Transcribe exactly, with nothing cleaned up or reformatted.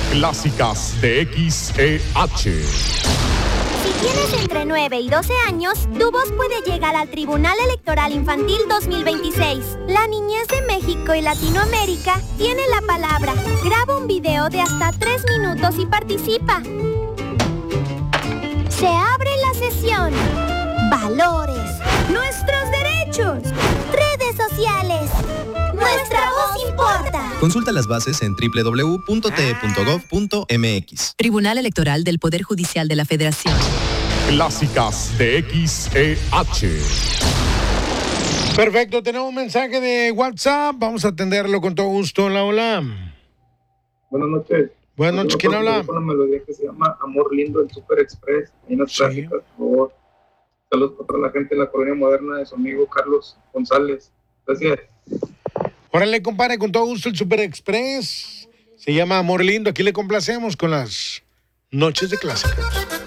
Clásicas de X E H. Si tienes entre nueve y doce años, tu voz puede llegar al Tribunal Electoral Infantil dos mil veintiséis. La niñez de México y Latinoamérica tiene la palabra. Graba un video de hasta tres minutos y participa. Se abre la sesión. Valores. Nuestros derechos. Redes sociales. Nuestra voz importa. Consulta las bases en doble u doble u doble u punto t e punto gov punto m x. Tribunal Electoral del Poder Judicial de la Federación. Clásicas de X E H. Perfecto, tenemos un mensaje de WhatsApp. Vamos a atenderlo con todo gusto. Hola, hola. Buenas noches. Buenas noches, ¿quién habla? Una melodía que se llama Amor Lindo del Super Express. Hay unas Sí. clásicas, por favor. Saludos para la gente de la colonia moderna de su amigo Carlos González. Gracias. Órale, compadre, con todo gusto el Super Express. Se llama Amor Lindo. Aquí le complacemos con las noches de clásicas.